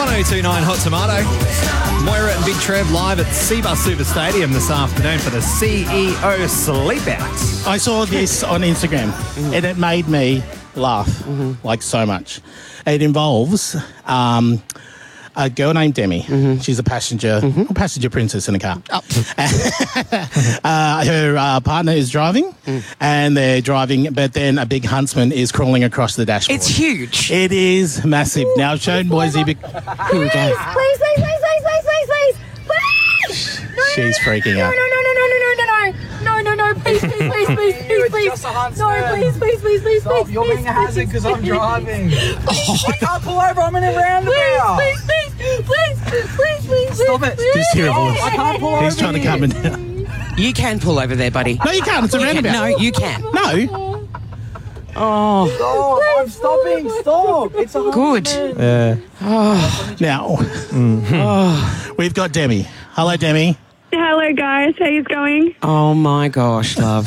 1029 Hot Tomato. Moira and Big Trev live at Cbus Super Stadium this afternoon for the CEO Sleep Out. I saw this on Instagram and it made me laugh like so much. It involves a girl named Demi. She's a passenger princess in a car. Her partner is driving and they're driving, but then a big huntsman is crawling across the dashboard. It's huge. It is massive. Now, I've shown Boise. Here we go. Please. She's freaking out. No, please. Just a huntsman. No, please. Stop, you're being a hazard because I'm driving. I can't pull over, I'm in a roundabout. Please. Stop it. Just hear a voice. I can't pull over. He's trying to here. come in. You can pull over there, buddy. No, you can't. It's a roundabout. No, you can. No. Oh, Stop, I'm stopping. Stop. It's a good. huntsman. Now, we've got Demi. Hello, Demi. Hello, guys. How you going? Oh, my gosh, love.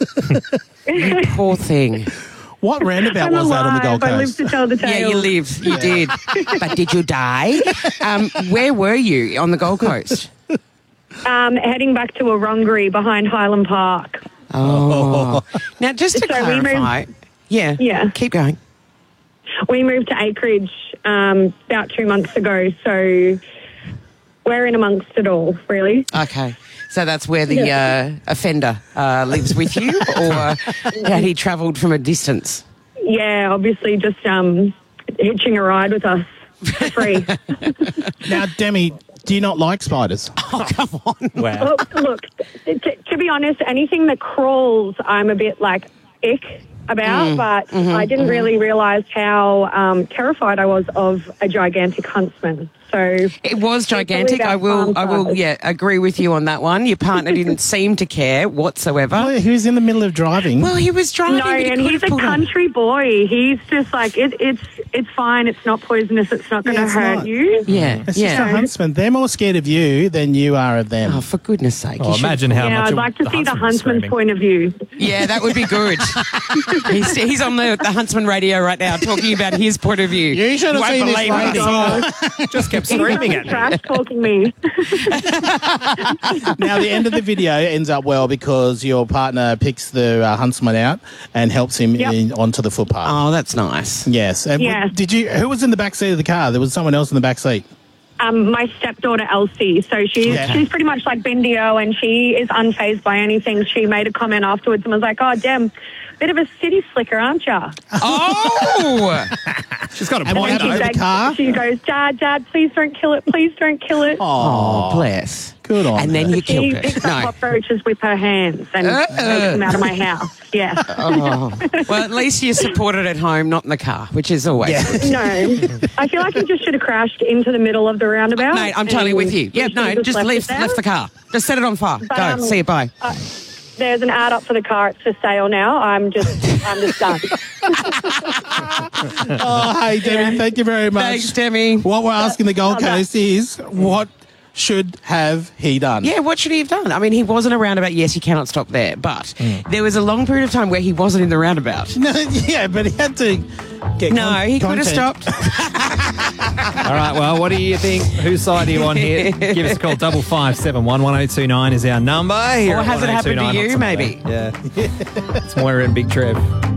You poor thing. What roundabout I'm was that on the Gold alive. I live Coast? to tell the Yeah, tale. you live. You did. But did you die? Where were you on the Gold Coast? Heading back to Wurundjeri behind Highland Park. Oh. Now, just to So we clarify. Yeah. Keep going. We moved to Acreage about 2 months ago, so we're in amongst it all, really. Okay. So that's where the offender lives with you, or had he travelled from a distance? Yeah, obviously just hitching a ride with us for free. Now, Demi, do you not like spiders? Oh, come on. Wow. Look, to be honest, anything that crawls, I'm a bit like ick about, but I didn't really realise how terrified I was of a gigantic huntsman. So It was gigantic. I will, agree with you on that one. Your partner didn't seem to care whatsoever. Oh, he was in the middle of driving. Well, he was driving. No, but he and could he's have a pulled on. country boy. He's just like it's fine. It's not poisonous. It's not going to it's hurt not. you. Yeah, It's just a yeah. huntsman. They're more scared of you than you are of them. Oh, for goodness sake. Oh, You should- imagine how Yeah, much I'd like to see the was huntsman's screaming. point of view. Yeah, that would be good. he's on the Huntsman radio right now talking about his point of view. You should have won't seen this believe lady. it. Just kept He's screaming really at me. trash talking me. Now, the end of the video ends up well because your partner picks the huntsman out and helps him onto the footpath. Oh, that's nice. Yes. And Yes. who was in the back seat of the car? There was someone else in the back seat. My stepdaughter Elsie, so she's pretty much like Bindio, and she is unfazed by anything. She made a comment afterwards and was like, "Oh, damn, bit of a city slicker, aren't you?" Oh! She's got a And what point, happened though. to the car? She goes, Dad, please don't kill it. Please don't kill it. Oh, bless. Good on And then her. you She killed picks it. up No. cockroaches with her hands and takes them out of my house. Yeah. Oh. Well, at least you supported at home, not in the car, which is always good. No. I feel like he just should have crashed into the middle of the roundabout. Mate, I'm totally and with you. we Yeah, should no, have just left left it there. the car. Just set it on fire. But, Go. See you. Bye. There's an ad up for the car. It's for sale now. I'm just done. Oh, hey, Demi, thank you very much. Thanks, Demi. What we're asking the Gold Coast is, what should have he done? Yeah, what should he have done? I mean, he wasn't a roundabout. Yes, he cannot stop there. But there was a long period of time where he wasn't in the roundabout. No, yeah, but he had to get No, he could have content. stopped. All right, well, what do you think? Whose side are you on here? Give us a call. 5571 1029 is our number. Here Or at has it happened to 1029 you, Hot Tomato. maybe? Yeah. It's Moira and Big Trev.